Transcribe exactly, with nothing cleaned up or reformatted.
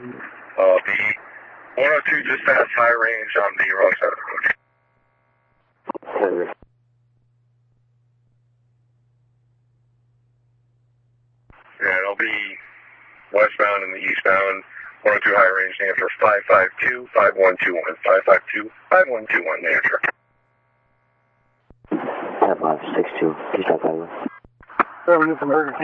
Uh, the one oh two just passed high range on the wrong side of the road. Yeah, it'll be westbound and the eastbound, one oh two high range, New Hampshire, five five two, five one two one, five five two, five one two one, New Hampshire. five five six two, please stop by. Where are you from Burger King?